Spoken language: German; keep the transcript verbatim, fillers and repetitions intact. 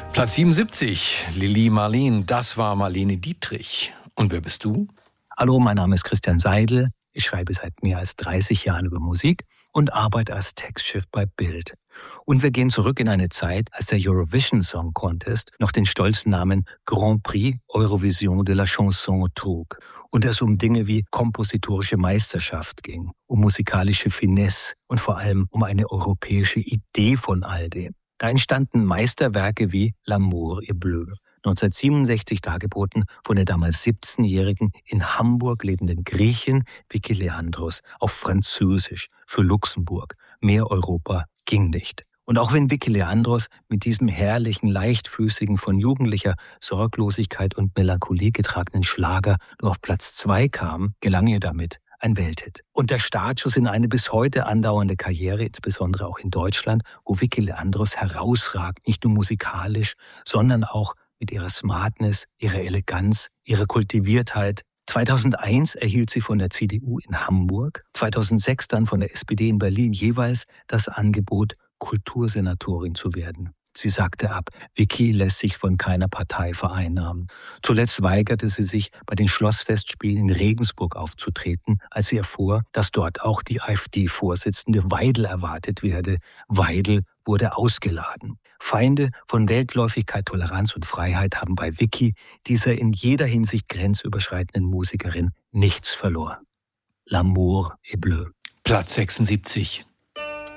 Platz siebenundsiebzig, Lili Marleen, das war Marlene Dietrich. Und wer bist du? Hallo, mein Name ist Christian Seidel. Ich schreibe seit mehr als dreißig Jahren über Musik und arbeite als Textschiff bei Bild. Und wir gehen zurück in eine Zeit, als der Eurovision Song Contest noch den stolzen Namen Grand Prix Eurovision de la Chanson trug und es um Dinge wie kompositorische Meisterschaft ging, um musikalische Finesse und vor allem um eine europäische Idee von all dem. Da entstanden Meisterwerke wie L'amour est bleu, neunzehnhundertsiebenundsechzig dargeboten von der damals siebzehnjährigen in Hamburg lebenden Griechin Vicky Leandros auf Französisch für Luxemburg. Mehr Europa ging nicht. Und auch wenn Vicky Leandros mit diesem herrlichen, leichtfüßigen, von jugendlicher Sorglosigkeit und Melancholie getragenen Schlager nur auf Platz zwei kam, gelang ihr damit ein Welthit. Und der Startschuss in eine bis heute andauernde Karriere, insbesondere auch in Deutschland, wo Vicky Leandros herausragt, nicht nur musikalisch, sondern auch mit ihrer Smartness, ihrer Eleganz, ihrer Kultiviertheit. zweitausendeins erhielt sie von der C D U in Hamburg, zweitausendsechs dann von der S P D in Berlin jeweils das Angebot, Kultursenatorin zu werden. Sie sagte ab, Vicky lässt sich von keiner Partei vereinnahmen. Zuletzt weigerte sie sich, bei den Schlossfestspielen in Regensburg aufzutreten, als sie erfuhr, dass dort auch die AfD-Vorsitzende Weidel erwartet werde. Weidel wurde ausgeladen. Feinde von Weltläufigkeit, Toleranz und Freiheit haben bei Vicky, dieser in jeder Hinsicht grenzüberschreitenden Musikerin, nichts verloren. L'amour est bleu. Platz sechsundsiebzig,